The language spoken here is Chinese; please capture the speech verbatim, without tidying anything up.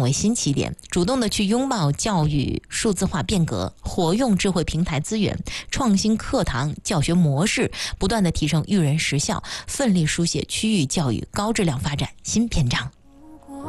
为新起点，主动的去拥抱教育数字化变革，活用智慧平台资源，创新课堂教学模式，不断的提升育人实效，奋力书写区域教育高质量发展新篇章。